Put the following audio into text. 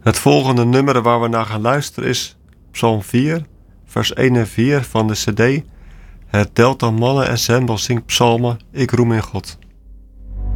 Het volgende nummer waar we naar gaan luisteren is Psalm 4, vers 1 en 4 van de cd Het Delta Mannen Ensemble zingt psalmen, ik roem in God.